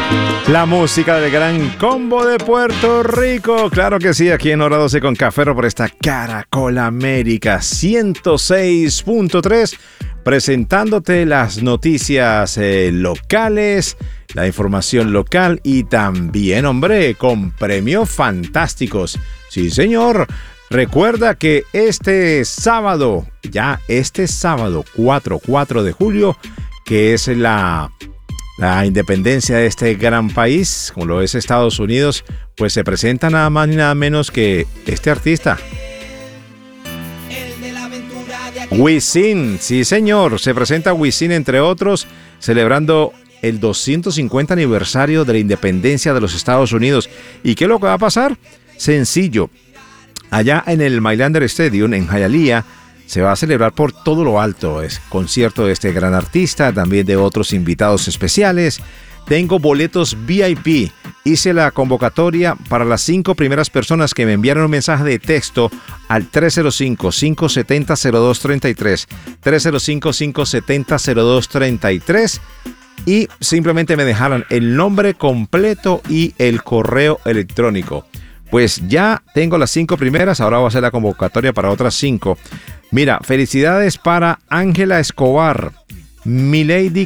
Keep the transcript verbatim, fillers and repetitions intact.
La música del Gran Combo de Puerto Rico. Claro que sí, aquí en Hora doce con Café por esta Caracol América ciento seis punto tres, presentándote las noticias eh, locales, la información local y también, hombre, con premios fantásticos. Sí, señor. Recuerda que este sábado, ya este sábado cuatro de julio, que es la... La independencia de este gran país, como lo es Estados Unidos, pues se presenta nada más ni nada menos que este artista. Wisin, sí señor, se presenta Wisin entre otros, celebrando el doscientos cincuenta aniversario de la independencia de los Estados Unidos. ¿Y qué es lo que va a pasar? Sencillo, allá en el Mailander Stadium en Hialeah, se va a celebrar por todo lo alto. Es concierto de este gran artista, también de otros invitados especiales. Tengo boletos V I P. Hice la convocatoria para las cinco primeras personas que me enviaron un mensaje de texto al tres cero cinco, cinco siete cero, cero dos tres tres. tres cero cinco, cinco siete cero, cero dos tres tres. Y simplemente me dejaran el nombre completo y el correo electrónico. Pues ya tengo las cinco primeras, ahora voy a hacer la convocatoria para otras cinco. Mira, felicidades para Ángela Escobar, Milady